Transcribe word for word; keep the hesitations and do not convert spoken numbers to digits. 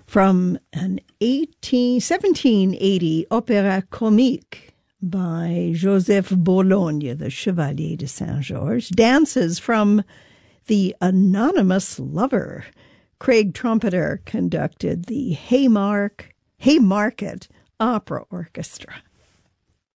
From an eighteen, seventeen eighty opera comique by Joseph Bologne, the Chevalier de Saint-Georges, dances from The Anonymous Lover. Craig Trumpeter conducted the Haymark, Haymarket Opera Orchestra.